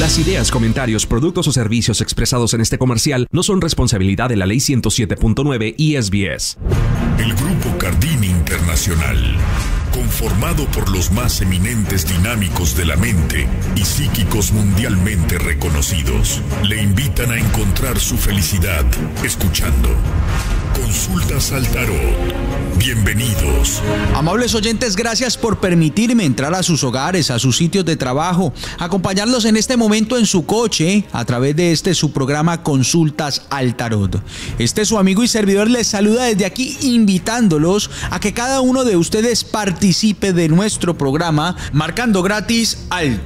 Las ideas, comentarios, productos o servicios expresados en este comercial no son responsabilidad de la Ley 107.9 y SBS. El Grupo Cardini Internacional, conformado por los más eminentes dinámicos de la mente y psíquicos mundialmente reconocidos, le invitan a encontrar su felicidad escuchando Consultas al Tarot. Bienvenidos. Amables oyentes, gracias por permitirme entrar a sus hogares, a sus sitios de trabajo, acompañarlos en este momento en su coche a través de su programa Consultas al Tarot. Su amigo y servidor les saluda desde aquí, invitándolos a que cada uno de ustedes participe de nuestro programa marcando gratis al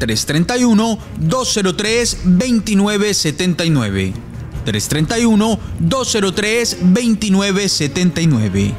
331-203-2979. 331-203-2979.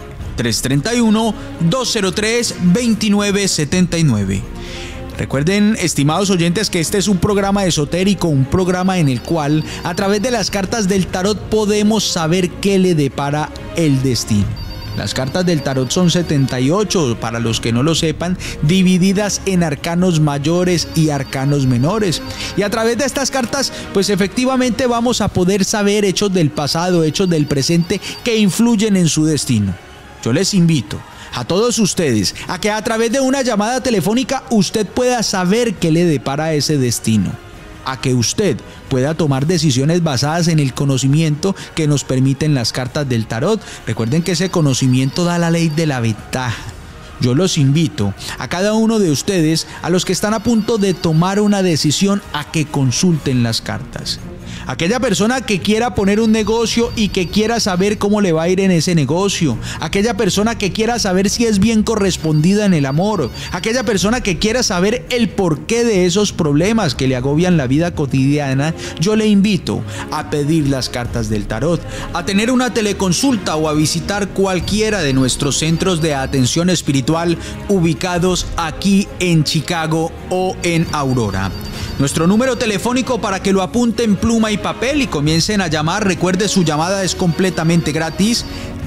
331-203-2979. Recuerden, estimados oyentes, que este es un programa esotérico, un programa en el cual, a través de las cartas del tarot, podemos saber qué le depara el destino. Las cartas del tarot son 78, para los que no lo sepan, divididas en arcanos mayores y arcanos menores. Y a través de estas cartas, pues efectivamente vamos a poder saber hechos del pasado, hechos del presente que influyen en su destino. Yo les invito a todos ustedes a que a través de una llamada telefónica usted pueda saber qué le depara ese destino, a que usted pueda tomar decisiones basadas en el conocimiento que nos permiten las cartas del tarot. Recuerden que ese conocimiento da la ley de la ventaja. Yo los invito a cada uno de ustedes, a los que están a punto de tomar una decisión, a que consulten las cartas. Aquella persona que quiera poner un negocio y que quiera saber cómo le va a ir en ese negocio. Aquella persona que quiera saber si es bien correspondida en el amor. Aquella persona que quiera saber el porqué de esos problemas que le agobian la vida cotidiana. Yo le invito a pedir las cartas del tarot, a tener una teleconsulta o a visitar cualquiera de nuestros centros de atención espiritual ubicados aquí en Chicago o en Aurora. Nuestro número telefónico para que lo apunten pluma y papel y comiencen a llamar. Recuerde, su llamada es completamente gratis.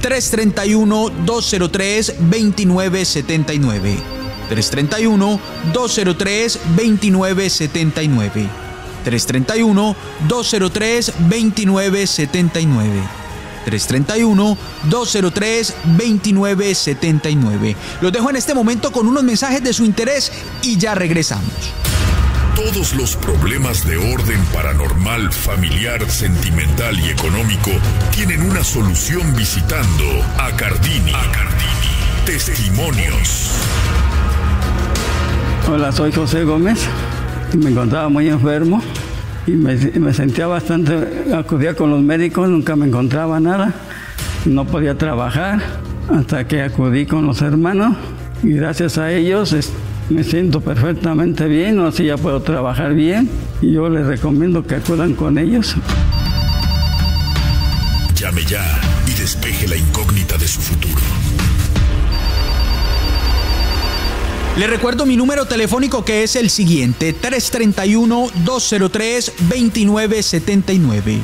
331-203-2979. 331-203-2979. 331-203-2979. 331-203-2979. Los dejo en este momento con unos mensajes de su interés y ya regresamos. Todos los problemas de orden paranormal, familiar, sentimental y económico tienen una solución visitando a Cardini. Testimonios. Hola, soy José Gómez. Me encontraba muy enfermo y me sentía bastante. Acudía con los médicos, nunca me encontraba nada. No podía trabajar hasta que acudí con los hermanos y gracias a ellos me siento perfectamente bien, así ya puedo trabajar bien y yo les recomiendo que acudan con ellos. Llame ya y despeje la incógnita de su futuro. Le recuerdo mi número telefónico, que es el siguiente: 331-203-2979.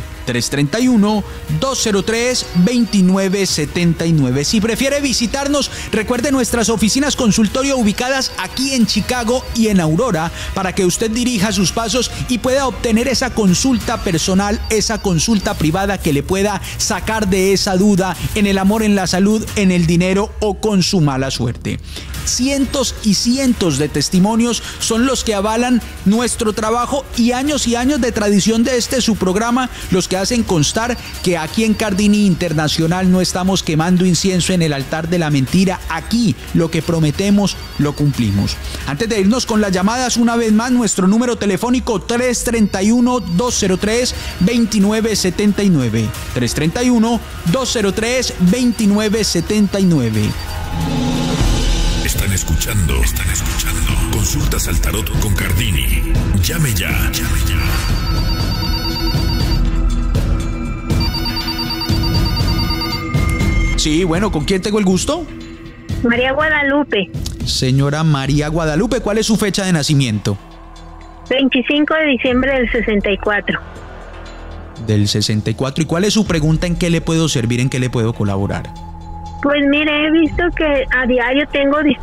331-203-2979. Si prefiere visitarnos, recuerde nuestras oficinas consultorio ubicadas aquí en Chicago y en Aurora, para que usted dirija sus pasos y pueda obtener esa consulta personal, esa consulta privada que le pueda sacar de esa duda en el amor, en la salud, en el dinero o con su mala suerte. Cientos y cientos de testimonios son los que avalan nuestro trabajo y años de tradición de su programa, los que hacen constar que aquí en Cardini Internacional no estamos quemando incienso en el altar de la mentira. Aquí lo que prometemos lo cumplimos. Antes de irnos con las llamadas, una vez más, nuestro número telefónico: 331-203-2979. 331-203-2979. Están escuchando. Consultas al Tarot con Cardini. Llame ya. Sí, bueno, ¿con quién tengo el gusto? María Guadalupe. Señora María Guadalupe, ¿cuál es su fecha de nacimiento? 25 de diciembre del 64. Del 64. ¿Y cuál es su pregunta? ¿En qué le puedo servir? ¿En qué le puedo colaborar? Pues mire, he visto que a diario tengo